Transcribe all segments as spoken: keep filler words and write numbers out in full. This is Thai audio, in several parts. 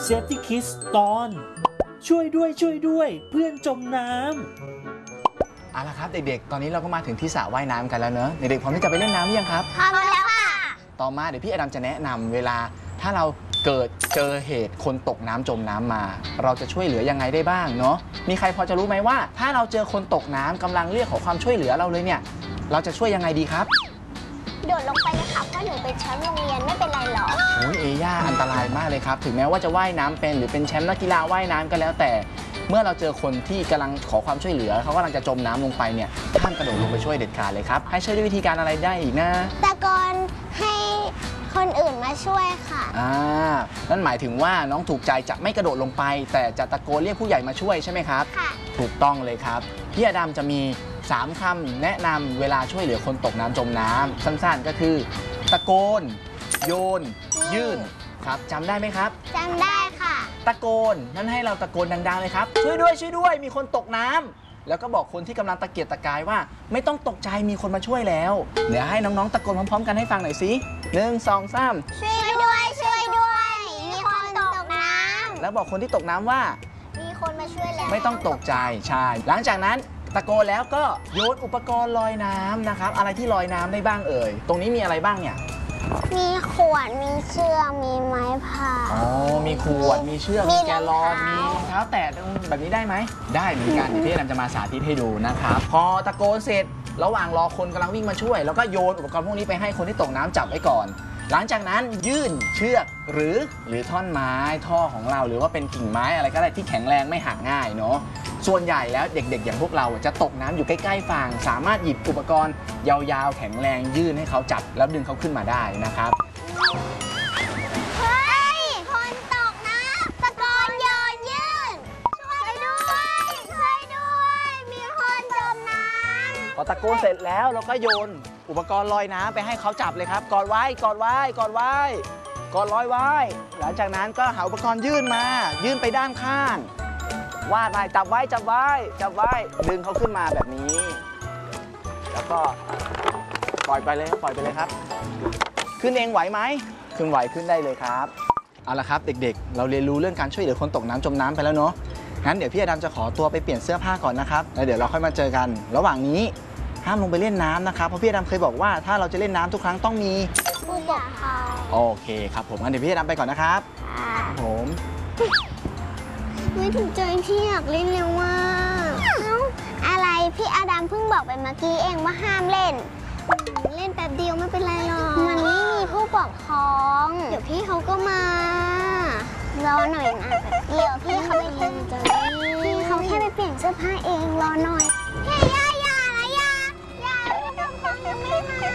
Safety Kids ตอนช่วยด้วยช่วยด้วยเพื่อนจมน้ำเอาละครับเด็กๆตอนนี้เราก็มาถึงที่สระว่ายน้ำกันแล้วเนอะเด็กๆพร้อมที่จะไปเล่นน้ำหรือยังครับพร้อมแล้วค่ะต่อมาเดี๋ยวพี่อดัมจะแนะนำเวลาถ้าเราเกิดเจอเหตุคนตกน้ำจมน้ำมาเราจะช่วยเหลือยังไงได้บ้างเนาะมีใครพอจะรู้ไหมว่าถ้าเราเจอคนตกน้ำกำลังเรียกขอความช่วยเหลือเราเลยเนี่ยเราจะช่วยยังไงดีครับโดดลงไปเลยค่ะเพราะหนูเป็นแชมป์โรงเรียนไม่เป็นไรหรอกโอ้ยเอย่าอันตรายมากเลยครับถึงแม้ว่าจะว่ายน้ำเป็นหรือเป็นแชมป์นักกีฬาว่ายน้ำก็แล้วแต่เมื่อเราเจอคนที่กำลังขอความช่วยเหลือเขากำลังจะจมน้ำลงไปเนี่ยห้ามกระโดดลงไปช่วยเด็ดขาดเลยครับให้ช่วยด้วยวิธีการอะไรได้อีกนะตะโกนให้คนอื่นมาช่วยค่ะอ่านั่นหมายถึงว่าน้องถูกใจจะไม่กระโดดลงไปแต่จะตะโกนเรียกผู้ใหญ่มาช่วยใช่ไหมครับค่ะถูกต้องเลยครับพี่อดัมจะมีสามคำแนะนำเวลาช่วยเหลือคนตกน้ำจมน้ำสั้นๆก็คือตะโกนโยนยื่นครับจำได้ไหมครับจำได้ค่ะตะโกนนั่นให้เราตะโกนดังๆเลยครับช่วยด้วยช่วยด้วยมีคนตกน้ำแล้วก็บอกคนที่กำลังตะเกียกตะกายว่าไม่ต้องตกใจมีคนมาช่วยแล้วเดี๋ยวให้น้องๆตะโกนพร้อมๆกันให้ฟังหน่อยสิหนึ่งสองสามช่วยด้วยช่วยด้วยมีคนตกน้ำแล้วบอกคนที่ตกน้ำว่ามีคนมาช่วยแล้วไม่ต้องตกใจใช่หลังจากนั้นตะโกนแล้วก็โยนอุปกรณ์ลอยน้ำนะครับอะไรที่ลอยน้ำได้บ้างเอ่ยตรงนี้มีอะไรบ้างเนี่ยมีขวดมีเชือกมีไม้พายอ๋อมีขวดมีเชือกมีแกลลอนมีเท้าแตะแบบนี้ได้ไหมได้เหมือนกันเดี๋ยวพี่อดัมจะมาสาธิตให้ดูนะครับพอตะโกนเสร็จระหว่างรอคนกำลังวิ่งมาช่วยแล้วก็โยนอุปกรณ์พวกนี้ไปให้คนที่ตกน้ำจับไว้ก่อนหลังจากนั้นยื่นเชือกหรือหรือท่อนไม้ท่อของเราหรือว่าเป็นกิ่งไม้อะไรก็ได้ที่แข็งแรงไม่หักง่ายเนาะส่วนใหญ่แล้วเด็กๆอย่างพวกเราจะตกน้ำอยู่ใกล้ๆฝั่งสามารถหยิบอุปกรณ์ยาวๆแข็งแรงยื่นให้เขาจับแล้วดึงเขาขึ้นมาได้นะครับเฮ้ยคนตกน้ำตะโกนโยนยื่นช่วยด้วยช่วยด้วยมีคนจมน้ำพอตะโกนเสร็จแล้วเราก็โยนอุปกรณ์ลอยน้ำไปให้เขาจับเลยครับกอดไว้กอดไว้กอดไว้กอดลอยไว้หลังจากนั้นก็หาอุปกรณ์ยื่นมายื่นไปด้านข้างวาดไปจับไว้จับไว้จับไว้ดึงเขาขึ้นมาแบบนี้แล้วก็ปล่อยไปเลยปล่อยไปเลยครับขึ้นเองไหวไหมขึ้นไหวขึ้นได้เลยครับเอาละครับเด็กๆเราเรียนรู้เรื่องการช่วยเหลือคนตกน้ำจมน้ำไปแล้วเนาะงั้นเดี๋ยวพี่อดัมจะขอตัวไปเปลี่ยนเสื้อผ้าก่อนนะครับแล้วเดี๋ยวเราค่อยมาเจอกันระหว่างนี้ห้ามลงไปเล่นน้ำนะครับเพราะพี่อดัมเคยบอกว่าถ้าเราจะเล่นน้ำทุกครั้งต้องมีผู้ปกครองโอเคครับผมงั้นเดี๋ยวพี่อดัมไปก่อนนะครับผมไม่ถูกใจพี่อยากเล่นแล้วว่าอะไรพี่อดัมเพิ่งบอกไปเมื่อกี้เองว่าห้ามเล่นเล่นแป๊บเดียวไม่เป็นไรหรอกมันไม่มีผู้ปกครองเดี๋ยวพี่เขาก็มารอหน่อยนะเดี๋ยวพี่เขาไปเล่นจะพี่เขาแค่ไปเปลี่ยนเสื้อผ้าเองรอหน่อยแค่ย่าย่าละย่าย่าผู้ปกครองยังไม่มาย่า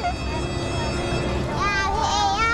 พี่เอย่า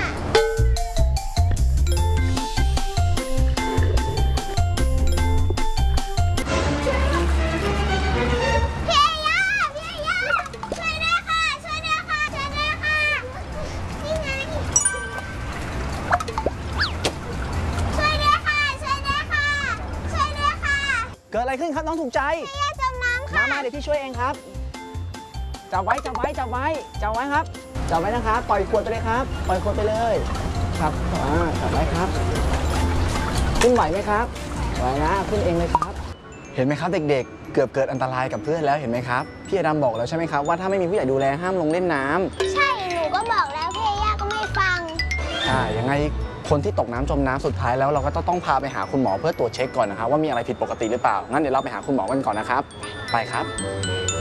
เกิดอะไรขึ้นครับน้องถูกใจย่าจมน้ำค่ะมามาเดี๋ยวพี่ช่วยเองครับจับไว้จับไว้จับไว้จับไว้ครับจับไว้นะครับปล่อยขวดไปเลยครับปล่อยขวดไปเลยครับอ่าจับไว้ครับขึ้นไหวไหมครับไหวนะขึ้นเองเลยครับเห็นไหมครับเด็กๆเกือบเกิดอันตรายกับเพื่อนแล้วเห็นไหมครับพี่อดัมบอกแล้วใช่ไหมครับว่าถ้าไม่มีผู้ใหญ่ดูแลห้ามลงเล่นน้ำใช่หนูก็บอกแล้วพี่ย่าก็ไม่ฟังใช่ยังไงคนที่ตกน้ำจมน้ำสุดท้ายแล้วเราก็ต้องพาไปหาคุณหมอเพื่อตรวจเช็คก่อนนะครับว่ามีอะไรผิดปกติหรือเปล่างั้นเดี๋ยวเราไปหาคุณหมอกันก่อนนะครับไปครับ